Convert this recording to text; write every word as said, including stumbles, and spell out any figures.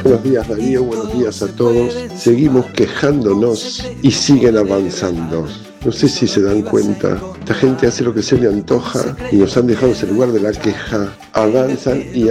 Buenos días Darío, buenos días a todos. Seguimos quejándonos y siguen avanzando. No sé si se dan cuenta, esta gente hace lo que se le antoja y nos han dejado ese lugar de la queja. Avanzan y